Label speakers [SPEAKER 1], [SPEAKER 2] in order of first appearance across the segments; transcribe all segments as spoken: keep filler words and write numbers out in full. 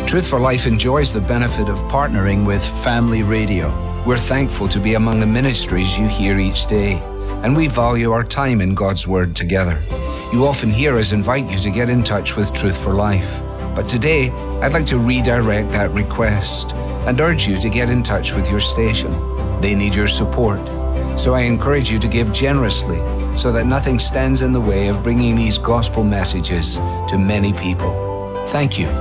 [SPEAKER 1] Truth for Life enjoys the benefit of
[SPEAKER 2] partnering with Family Radio.
[SPEAKER 1] We're thankful to be among the ministries you hear each day, and we value our time in God's Word together. You often hear us invite you to get in touch with Truth for Life. But today, I'd like to redirect that request and urge you to get in touch with your station. They need your support. So I encourage you to give generously so that nothing stands in the way of bringing these gospel messages to many people. Thank you.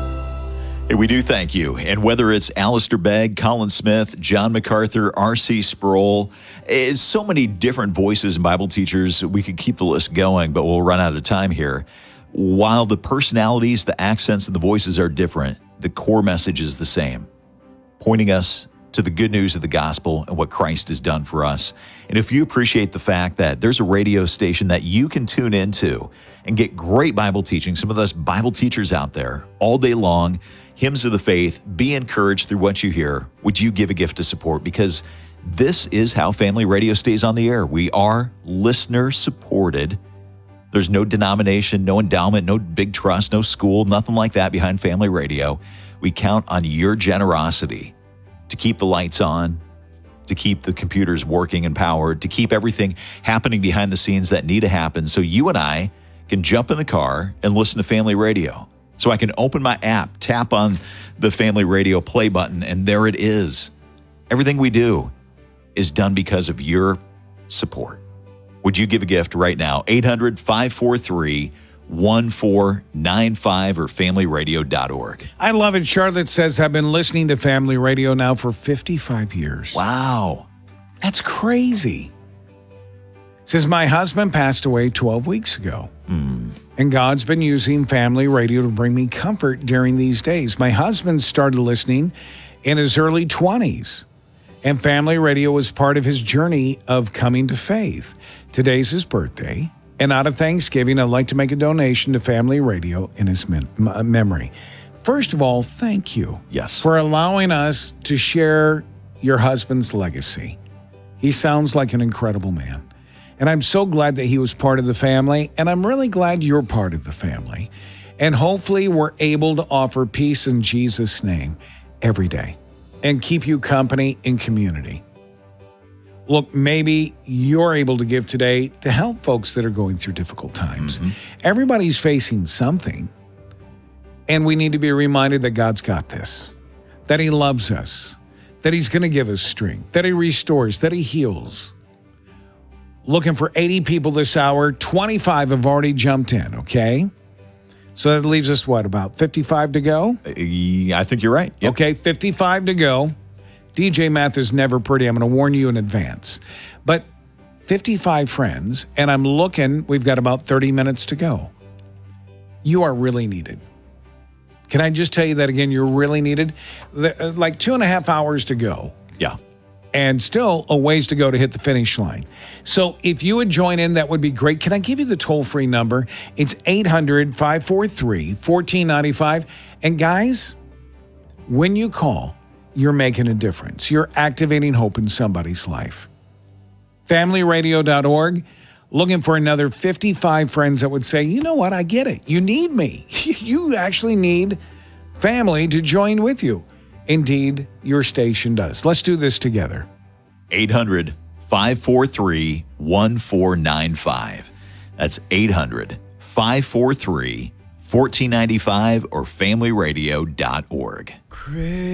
[SPEAKER 3] Hey, we do thank you. And whether it's Alistair Begg, Colin Smith, John MacArthur, R C Sproul, it's so many different voices and Bible teachers. We could keep the list going, but we'll run out of time here. While the personalities, the accents, and the voices are different, the core message is the same, pointing us to the good news of the gospel and what Christ has done for us. And if you appreciate the fact that there's a radio station that you can tune into and get great Bible teaching, some of those Bible teachers out there all day long, hymns of the faith, be encouraged through what you hear, would you give a gift to support? Because this is how Family Radio stays on the air. We are listener supported. There's no denomination, no endowment, no big trust, no school, nothing like that behind Family Radio. We count on your generosity to keep the lights on, to keep the computers working and powered, to keep everything happening behind the scenes that need to happen so you and I can jump in the car and listen to Family Radio. So I can open my app, tap on the Family Radio play button, and there it is. Everything we do is done because of your support. Would you give a gift right now? eight hundred, five four three, one four nine five or family radio dot org.
[SPEAKER 4] I love it. Charlotte says, I've been listening to Family Radio now for fifty-five years.
[SPEAKER 3] Wow.
[SPEAKER 4] That's crazy. Says, my husband passed away twelve weeks ago.
[SPEAKER 3] Mm.
[SPEAKER 4] And God's been using Family Radio to bring me comfort during these days. My husband started listening in his early twenties. And Family Radio was part of his journey of coming to faith. Today's his birthday. And out of Thanksgiving, I'd like to make a donation to Family Radio in his mem- memory. First of all, thank you.
[SPEAKER 3] Yes.
[SPEAKER 4] For allowing us to share your husband's legacy. He sounds like an incredible man. And I'm so glad that he was part of the family. And I'm really glad you're part of the family. And hopefully we're able to offer peace in Jesus' name every day and keep you company in community. Look, maybe you're able to give today to help folks that are going through difficult times. Mm-hmm. Everybody's facing something. And we need to be reminded that God's got this, that he loves us, that he's going to give us strength, that he restores, that he heals. Looking for eighty people this hour. twenty-five have already jumped in, okay? So that leaves us, what, about fifty-five to go?
[SPEAKER 3] Uh, I think you're right. Yep.
[SPEAKER 4] Okay, fifty-five to go. D J math is never pretty. I'm going to warn you in advance. But fifty-five friends, and I'm looking, we've got about thirty minutes to go. You are really needed. Can I just tell you that again? You're really needed. The, like two and a half hours to go.
[SPEAKER 3] Yeah.
[SPEAKER 4] And still a ways to go to hit the finish line. So if you would join in, that would be great. Can I give you the toll-free number? It's eight hundred, five four three, one four nine five. And guys, when you call, you're making a difference. You're activating hope in somebody's life. family radio dot org, looking for another fifty-five friends that would say, you know what, I get it. You need me. You actually need family to join with you. Indeed, your station does. Let's do this together.
[SPEAKER 3] eight hundred, five four three, one four nine five. That's eight hundred, five four three, one four nine five or family radio dot org.